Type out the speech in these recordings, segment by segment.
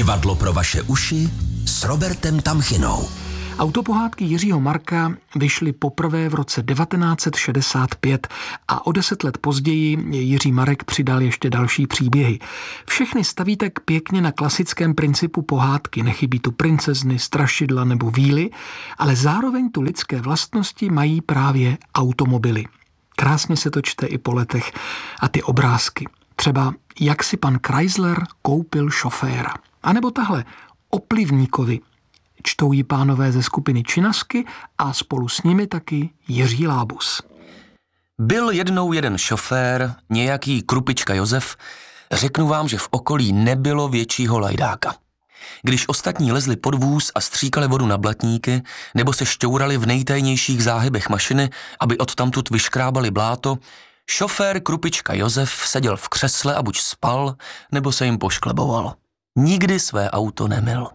Divadlo pro vaše uši s Robertem Tamchinou. Autopohádky Jiřího Marka vyšly poprvé v roce 1965 a o 10 let později Jiří Marek přidal ještě další příběhy. Všechny staví tak pěkně na klasickém principu pohádky. Nechybí tu princezny, strašidla nebo víly, ale zároveň tu lidské vlastnosti mají právě automobily. Krásně se to čte i po letech a ty obrázky. Třeba jak si pan Chrysler koupil šoféra. A nebo tahle o plivníkovi. Čtou ji pánové ze skupiny Činasky a spolu s nimi taky Jiří Lábus. Byl jednou jeden šofér, nějaký Krupička Josef. Řeknu vám, že v okolí nebylo většího lajdáka. Když ostatní lezli pod vůz a stříkali vodu na blatníky, nebo se šťourali v nejtajnějších záhybech mašiny, aby odtamtud vyškrábali bláto, šofér Krupička Josef seděl v křesle a buď spal, nebo se jim poškleboval. Nikdy své auto nemyl.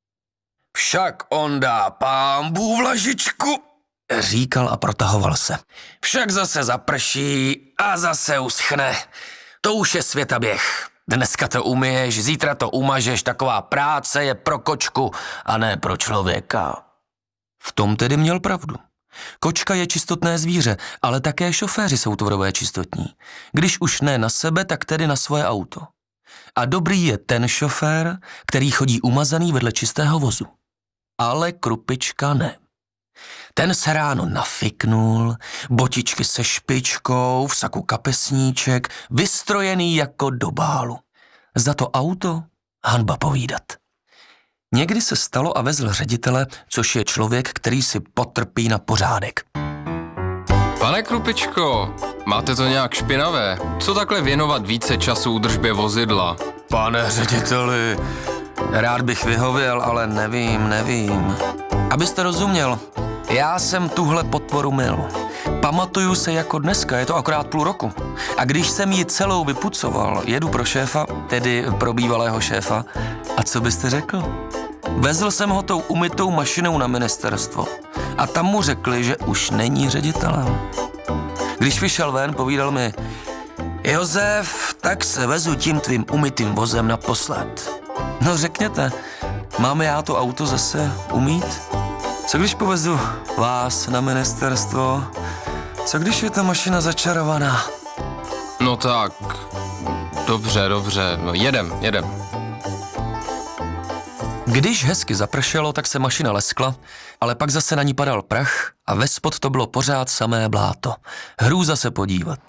Však on dá pámbu vlažičku, říkal a protahoval se. Však zase zaprší a zase uschne. To už je světaběh. Dneska to umyješ, zítra to umažeš, taková práce je pro kočku a ne pro člověka. V tom tedy měl pravdu. Kočka je čistotné zvíře, ale také šoféři jsou tvorové čistotní. Když už ne na sebe, tak tedy na svoje auto. A dobrý je ten šofér, který chodí umazaný vedle čistého vozu. Ale Krupička ne. Ten se ráno nafiknul, botičky se špičkou, v saku kapesníček, vystrojený jako do bálu. Za to auto hanba povídat. Někdy se stalo a vezl ředitele, což je člověk, který si potrpí na pořádek. Pane Krupičko, máte to nějak špinavé? Co takhle věnovat více času údržbě vozidla? Pane řediteli, rád bych vyhověl, ale nevím. Abyste rozuměl, já jsem tuhle potvoru myl. Pamatuju se jako dneska, je to akorát půl roku. A když jsem ji celou vypucoval, jedu pro šéfa, tedy pro bývalého šéfa. A co byste řekl? Vezl jsem ho tou umytou mašinou na ministerstvo. A tam mu řekli, že už není ředitelem. Když vyšel ven, povídal mi: Josef, tak se vezu tím tvým umytým vozem naposled. No řekněte, máme já to auto zase umýt? Co když povezu vás na ministerstvo? Co když je ta mašina začarovaná? No tak, dobře, no jedem. Když hezky zapršelo, tak se mašina leskla, ale pak zase na ní padal prach a vespod to bylo pořád samé bláto. Hrůza se podívat.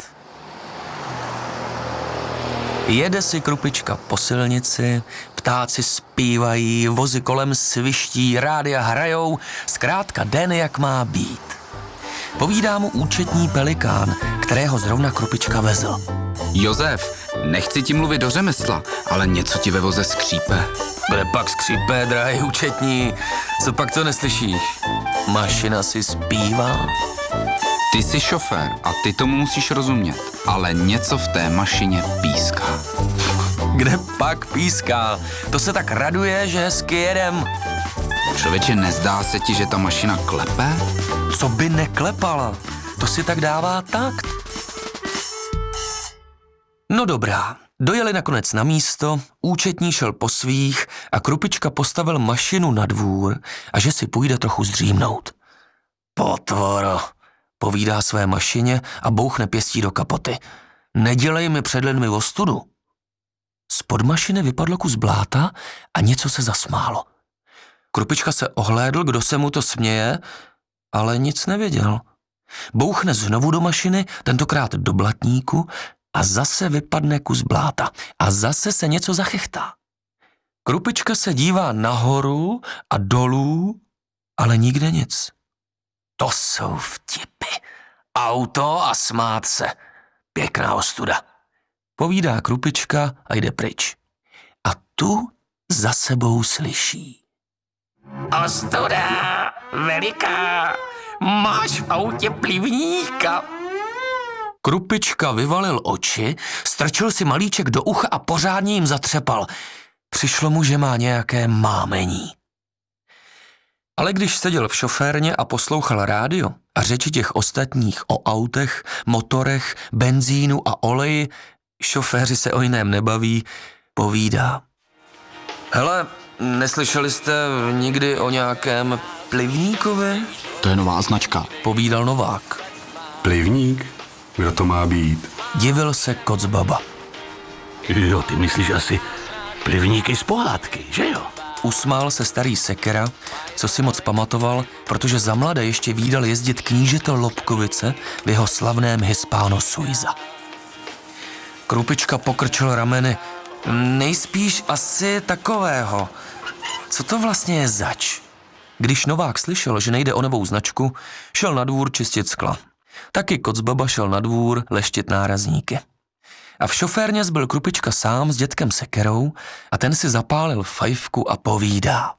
Jede si Krupička po silnici, ptáci zpívají, vozy kolem sviští, rádia hrajou, zkrátka den jak má být. Povídá mu účetní Pelikán, kterého zrovna Krupička vezl. Josef, nechci ti mluvit do řemesla, ale něco ti ve voze skřípe. Kde pak skřípe, drahý účetní, co pak to neslyšíš? Mašina si zpívá. Ty jsi šofér a ty tomu musíš rozumět, ale něco v té mašině píská. Kde pak píská? To se tak raduje, že hezky jedem. Člověče, nezdá se ti, že ta mašina klepe? Co by neklepala? To si tak dává takt. No dobrá, dojeli nakonec na místo, účetní šel po svých a Krupička postavil mašinu na dvůr a že si půjde trochu zdřímnout. Potvoro, povídá své mašině a bouchne pěstí do kapoty. Nedělej mi před lidmi ostudu. Spod mašiny vypadlo kus bláta a něco se zasmálo. Krupička se ohlédl, kdo se mu to směje, ale nic nevěděl. Bouchne znovu do mašiny, tentokrát do blatníku a zase vypadne kus bláta a zase se něco zachechtá. Krupička se dívá nahoru a dolů, ale nikde nic. To jsou vtipy. Auto a smát se. Pěkná ostuda. Povídá Krupička a jde pryč. A tu za sebou slyší. Ostuda veliká, máš v autě plivníka. Krupička vyvalil oči, strčil si malíček do ucha a pořádně jim zatřepal. Přišlo mu, že má nějaké mámení. Ale když seděl v šoférně a poslouchal rádio a řeči těch ostatních o autech, motorech, benzínu a oleji, šoféři se o jiném nebaví, povídá. Hele, neslyšeli jste nikdy o nějakém plivníkovi? To je nová značka. Povídal Novák. Plivník? Kdo to má být? Divil se Kocbaba. Jo, ty myslíš asi plivníky z pohádky, že jo? Usmál se starý Sekera, co si moc pamatoval, protože za mladé ještě vídal jezdit knížetel Lobkovice v jeho slavném Hispano Suiza. Krupička pokrčil rameny. Nejspíš asi takového. Co to vlastně je zač? Když Novák slyšel, že nejde o novou značku, šel na dvůr čistit skla. Taky Kocbaba šel na dvůr leštit nárazníky. A v šoférně zbyl Krupička sám s dětkem Sekerou a ten si zapálil fajfku a povídá.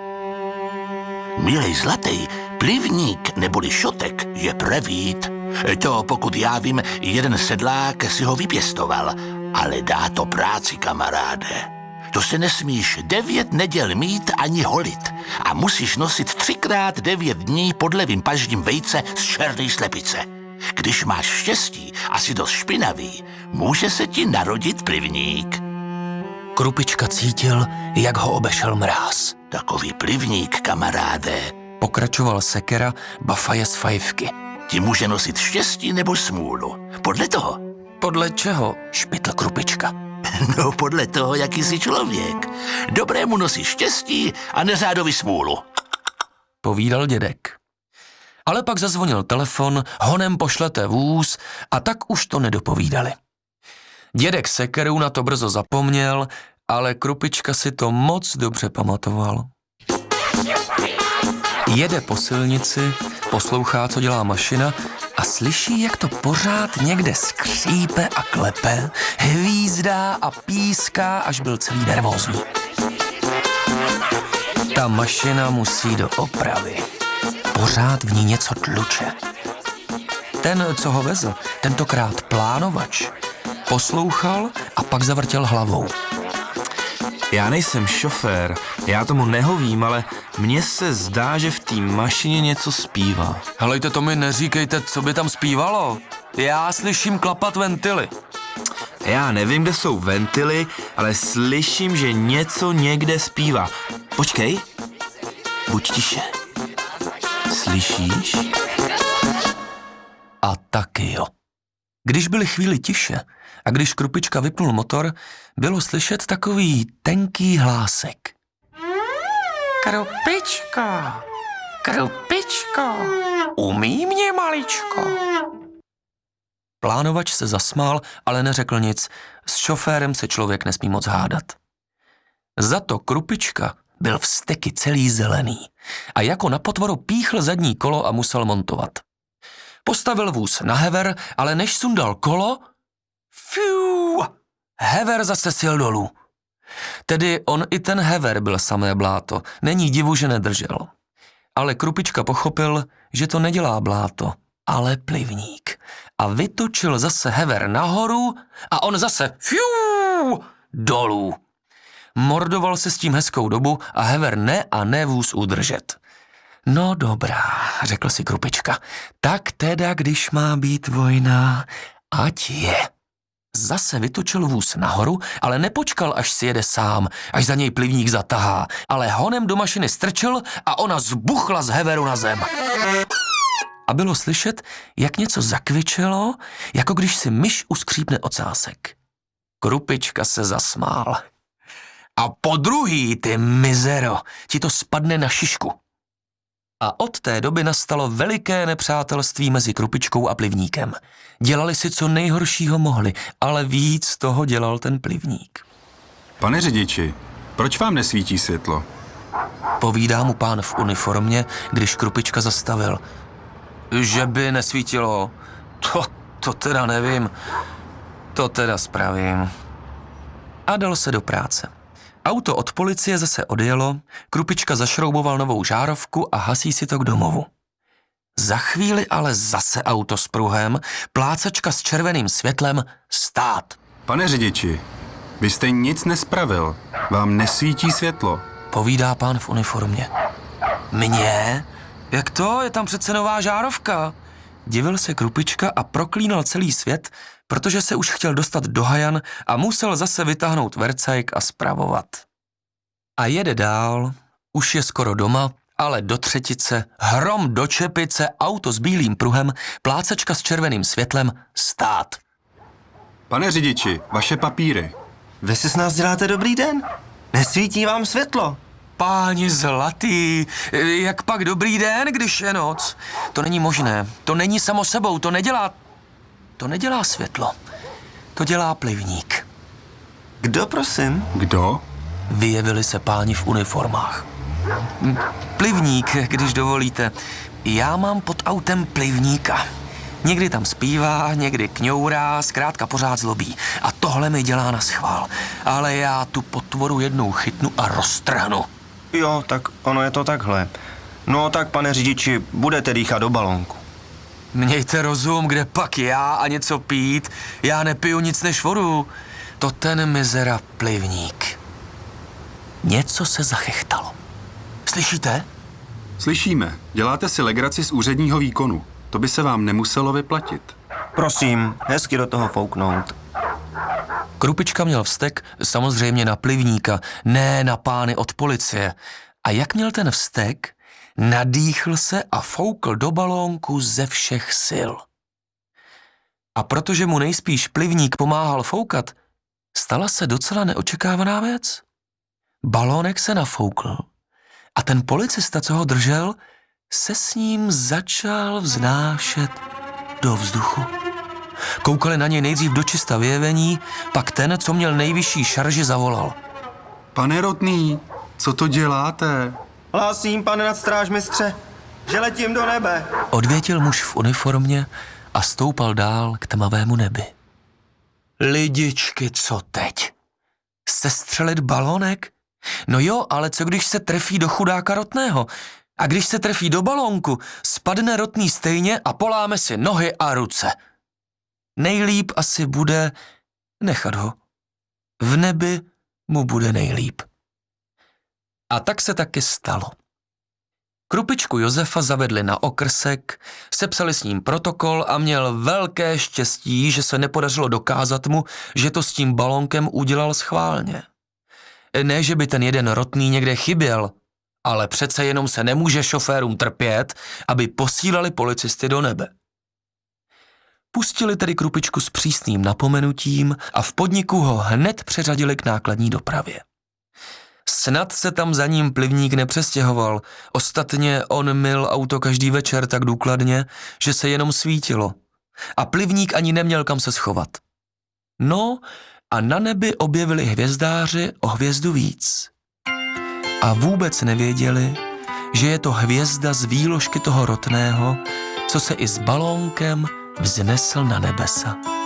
Milej zlatý, plivník neboli šotek je prevít. To, pokud já vím, jeden sedlák si ho vypěstoval, ale dá to práci, kamaráde. To se nesmíš 9 neděl mít ani holit a musíš nosit 3x9 dní pod levým paždím vejce z černé slepice. Když máš štěstí a jsi dost špinavý, může se ti narodit plivník. Krupička cítil, jak ho obešel mráz. Takový plivník, kamaráde, Pokračoval Sekera, bafaje z fajfky. ti může nosit štěstí nebo smůlu. Podle toho. Podle čeho? Špitl Krupička. No, podle toho, jaký jsi člověk. Dobrému nosí štěstí a neřádovi smůlu. Povídal dědek. Ale pak zazvonil telefon, honem pošlete vůz a tak už to nedopovídali. Dědek Sekeru na to brzo zapomněl, ale Krupička si to moc dobře pamatoval. Jede po silnici, poslouchá, co dělá mašina a slyší, jak to pořád někde skřípe a klepe, hvízdá a píská, až byl celý nervózní. Ta mašina musí do opravy. Pořád v ní něco tluče. Ten, co ho vezl, tentokrát plánovač, poslouchal a pak zavrtěl hlavou. Já nejsem šofér, já tomu nehovím, ale mně se zdá, že v té mašině něco zpívá. Helejte, to mi neříkejte, co by tam zpívalo. Já slyším klapat ventily. Já nevím, kde jsou ventily, ale slyším, že něco někde zpívá. Počkej, buď tiše. Slyšíš? A taky jo. Když byly chvíli tiše a když Krupička vypnul motor, bylo slyšet takový tenký hlásek. Krupičko, Krupičko, umí mě maličko? Plánovač se zasmál, ale neřekl nic. S šoférem se člověk nesmí moc hádat. Za to Krupička byl vzteky celý zelený a jako na potvoru píchl zadní kolo a musel montovat. Postavil vůz na hever, ale než sundal kolo, fiu, hever zase sjel dolů. Tedy on i ten hever byl samé bláto, není divu, že nedržel. Ale Krupička pochopil, že to nedělá bláto, ale plivník. A vytočil zase hever nahoru a on zase fiu, dolů. Mordoval se s tím hezkou dobu a hever ne a ne vůz udržet. No dobrá, řekl si Krupička, tak teda, když má být vojna, ať je. Zase vytočil vůz nahoru, ale nepočkal, až si jede sám, až za něj plivník zatahá, ale honem do mašiny strčil a ona zbuchla z heveru na zem. A bylo slyšet, jak něco zakvičelo, jako když si myš uskřípne ocásek. Krupička se zasmál. A podruhý, ty mizero, ti to spadne na šišku. A od té doby nastalo veliké nepřátelství mezi Krupičkou a plivníkem. Dělali si, co nejhoršího mohli, ale víc toho dělal ten plivník. Pane řidiči, proč vám nesvítí světlo? Povídá mu pán v uniformě, když Krupička zastavil. Že by nesvítilo? To teda nevím. To teda spravím. A dal se do práce. Auto od policie zase odjelo, Krupička zašrouboval novou žárovku a hasí si to k domovu. Za chvíli ale zase auto s pruhem, plácačka s červeným světlem, stát. Pane řidiči, vy jste nic nespravil. Vám nesvítí světlo. Povídá pán v uniformě. Mně? Jak to? Je tam přece nová žárovka. Divil se Krupička a proklínal celý svět, protože se už chtěl dostat do hajan a musel zase vytáhnout vercajk a spravovat. A jede dál, už je skoro doma, ale do třetice, hrom do čepice, auto s bílým pruhem, plácačka s červeným světlem, stát. Pane řidiči, vaše papíry. Vy si s nás děláte dobrý den? Nesvítí vám světlo? Páni zlatý, jak pak dobrý den, když je noc? To není možné, to není samo sebou, to nedělá světlo, to dělá plivník. Kdo, prosím? Kdo? Vyjevili se páni v uniformách. Plivník, když dovolíte. Já mám pod autem plivníka. Někdy tam zpívá, někdy kňourá, zkrátka pořád zlobí. A tohle mi dělá na schvál. Ale já tu potvoru jednou chytnu a roztrhnu. Jo, tak ono je to takhle. No tak, pane řidiči, budete dýchat do balónku. Mějte rozum, kde pak já a něco pít. Já nepiju nic než vodu. To ten mizera plivník. Něco se zachechtalo. Slyšíte? Slyšíme. Děláte si legraci z úředního výkonu. To by se vám nemuselo vyplatit. Prosím, hezky do toho fouknout. Krupička měl vztek samozřejmě na plivníka, ne na pány od policie. A jak měl ten vztek, nadýchl se a foukl do balónku ze všech sil. A protože mu nejspíš plivník pomáhal foukat, stala se docela neočekávaná věc. Balónek se nafoukl a ten policista, co ho držel, se s ním začal vznášet do vzduchu. Koukali na něj nejdřív dočista vyjevení, pak ten, co měl nejvyšší šarži, zavolal. Pane Rotný, co to děláte? Hlásím, pane nadstrážmistře, že letím do nebe. Odvětil muž v uniformě a stoupal dál k tmavému nebi. Lidičky, co teď? Sestřelit balónek? No jo, ale co když se trefí do chudáka Rotného? A když se trefí do balónku, spadne Rotný stejně a poláme si nohy a ruce. Nejlíp asi bude nechat ho. V nebi mu bude nejlíp. A tak se taky stalo. Krupičku Josefa zavedli na okrsek, sepsali s ním protokol a měl velké štěstí, že se nepodařilo dokázat mu, že to s tím balónkem udělal schválně. Ne, že by ten jeden Rotný někde chyběl, ale přece jenom se nemůže šoférům trpět, aby posílali policisty do nebe. Pustili tedy Krupičku s přísným napomenutím a v podniku ho hned přeřadili k nákladní dopravě. Snad se tam za ním plivník nepřestěhoval, ostatně on myl auto každý večer tak důkladně, že se jenom svítilo. A plivník ani neměl kam se schovat. No a na nebi objevili hvězdáři o hvězdu víc. A vůbec nevěděli, že je to hvězda z výložky toho Rotného, co se i s balónkem vznesl na nebesa.